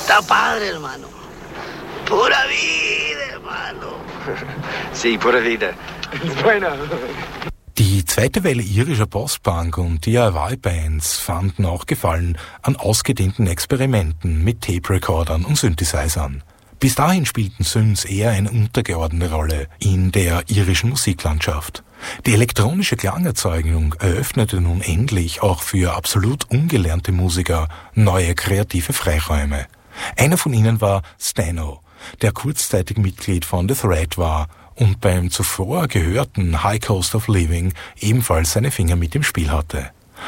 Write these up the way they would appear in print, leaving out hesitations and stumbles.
Está padre, hermano. Pura vida, hermano. Sí, pura vida. Bueno. Die zweite Welle irischer Postpunk und DIY-Bands fanden auch Gefallen an ausgedehnten Experimenten mit Tape-Recordern und Synthesizern. Bis dahin spielten Synths eher eine untergeordnete Rolle in der irischen Musiklandschaft. Die elektronische Klangerzeugung eröffnete nun endlich auch für absolut ungelernte Musiker neue kreative Freiräume. Einer von ihnen war Stano, der kurzzeitig Mitglied von The Thread war und beim zuvor gehörten High Cost of Living ebenfalls seine Finger mit im Spiel hatte.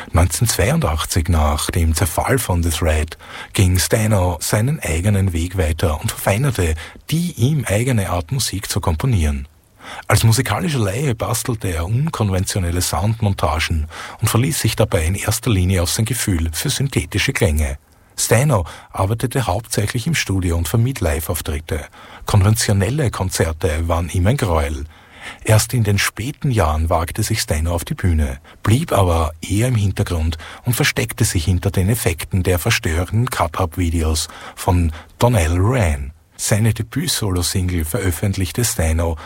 1982, nach dem Zerfall von The Thread, ging Stano seinen eigenen Weg weiter und verfeinerte die ihm eigene Art Musik zu komponieren. Als musikalischer Laie bastelte er unkonventionelle Soundmontagen und verließ sich dabei in erster Linie auf sein Gefühl für synthetische Klänge. Stano arbeitete hauptsächlich im Studio und vermied Live-Auftritte. Konventionelle Konzerte waren ihm ein Gräuel. Erst in den späten Jahren wagte sich Stano auf die Bühne, blieb aber eher im Hintergrund und versteckte sich hinter den Effekten der verstörenden Cut-Up-Videos von Donnell Wren. Seine Debüt-Solo-Single veröffentlichte Stano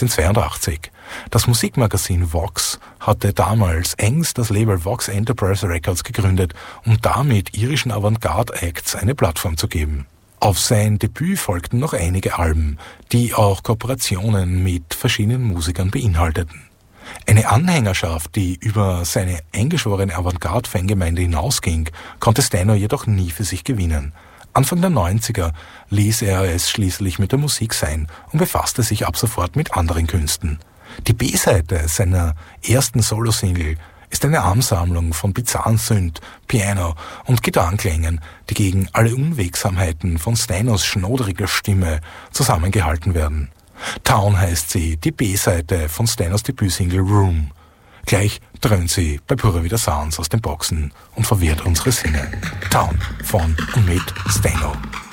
1982. Das Musikmagazin Vox hatte damals eigens das Label Vox Enterprise Records gegründet, um damit irischen Avantgarde-Acts eine Plattform zu geben. Auf sein Debüt folgten noch einige Alben, die auch Kooperationen mit verschiedenen Musikern beinhalteten. Eine Anhängerschaft, die über seine eingeschworene Avantgarde-Fangemeinde hinausging, konnte Stano jedoch nie für sich gewinnen. Anfang der 90er ließ er es schließlich mit der Musik sein und befasste sich ab sofort mit anderen Künsten. Die B-Seite seiner ersten Solo-Single ist eine Ansammlung von bizarren Synth-, Piano- und Gitarrenklängen, die gegen alle Unwegsamheiten von Stanos schnodriger Stimme zusammengehalten werden. Town heißt sie, die B-Seite von Stanos Debütsingle Room. Gleich dröhnt sie bei Pura Vida Sounds aus den Boxen und verwirrt unsere Sinne. Town von und mit Stano.